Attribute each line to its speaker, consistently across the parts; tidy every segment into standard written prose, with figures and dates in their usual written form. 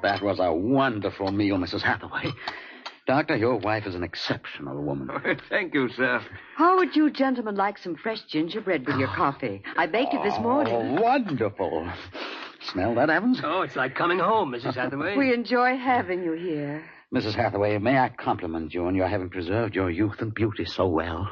Speaker 1: That was a wonderful meal, Mrs. Hathaway. Doctor, your wife is an exceptional woman.
Speaker 2: Thank you, sir.
Speaker 3: How would you gentlemen like some fresh gingerbread with your coffee? I baked it this morning.
Speaker 1: Oh, wonderful. Smell that, Evans?
Speaker 4: Oh, it's like coming home, Mrs. Hathaway.
Speaker 3: We enjoy having you here.
Speaker 1: Mrs. Hathaway, may I compliment you on your having preserved your youth and beauty so well?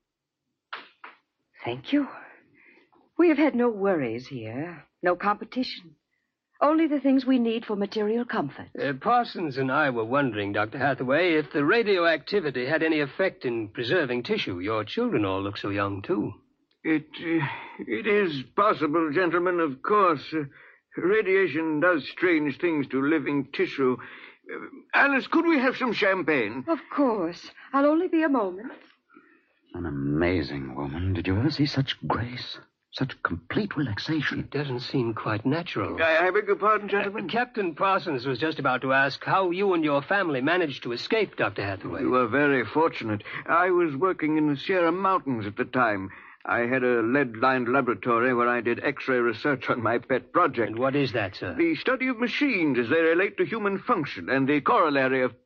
Speaker 3: Thank you. We have had no worries here, no competition. Only the things we need for material comfort.
Speaker 4: Parsons and I were wondering, Dr. Hathaway, if the radioactivity had any effect in preserving tissue. Your children all look so young, too.
Speaker 2: It is possible, gentlemen, of course. Radiation does strange things to living tissue. Alice, could we have some champagne?
Speaker 3: Of course. I'll only be a moment.
Speaker 1: An amazing woman. Did you ever see such grace? Such complete relaxation.
Speaker 4: It doesn't seem quite natural.
Speaker 2: I beg your pardon, gentlemen?
Speaker 4: Captain Parsons was just about to ask how you and your family managed to escape, Dr. Hathaway.
Speaker 2: We were very fortunate. I was working in the Sierra Mountains at the time. I had a lead-lined laboratory where I did X-ray research on my pet project.
Speaker 4: And what is that, sir?
Speaker 2: The study of machines as they relate to human function and the corollary of...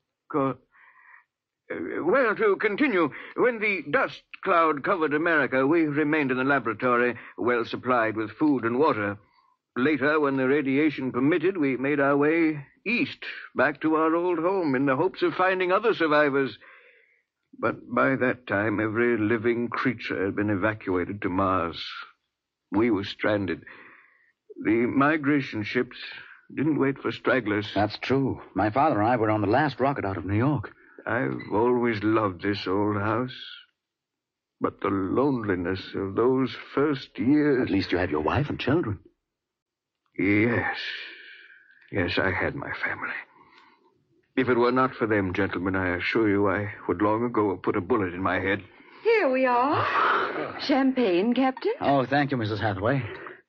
Speaker 2: Well, to continue, when the dust cloud covered America, we remained in the laboratory, well supplied with food and water. Later, when the radiation permitted, we made our way east, back to our old home, in the hopes of finding other survivors. But by that time, every living creature had been evacuated to Mars. We were stranded. The migration ships didn't wait for stragglers.
Speaker 1: That's true. My father and I were on the last rocket out of New York.
Speaker 2: I've always loved this old house. But the loneliness of those first years...
Speaker 1: At least you had your wife and children.
Speaker 2: Yes. Yes, I had my family. If it were not for them, gentlemen, I assure you I would long ago have put a bullet in my head.
Speaker 3: Here we are. Champagne, Captain.
Speaker 1: Oh, thank you, Mrs. Hathaway.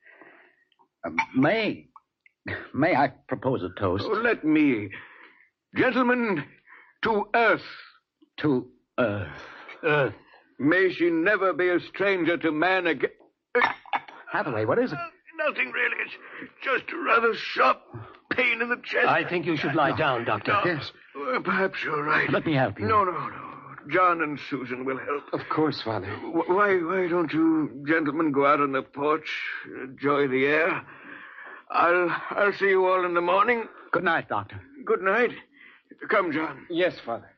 Speaker 1: May I propose a toast?
Speaker 2: Oh, let me. Gentlemen... To Earth.
Speaker 1: To Earth.
Speaker 4: Earth.
Speaker 2: May she never be a stranger to man again.
Speaker 1: Hathaway, what is it?
Speaker 2: Nothing really. It's just a rather sharp pain in the chest.
Speaker 4: I think you should lie down, Doctor.
Speaker 1: Yes.
Speaker 2: Well, perhaps you're right.
Speaker 1: Let me help you.
Speaker 2: No. John and Susan will help.
Speaker 1: Of course, Father.
Speaker 2: Why don't you gentlemen go out on the porch, enjoy the air? I'll see you all in the morning.
Speaker 1: Good night, Doctor.
Speaker 2: Good night. Come, John.
Speaker 5: Yes, Father.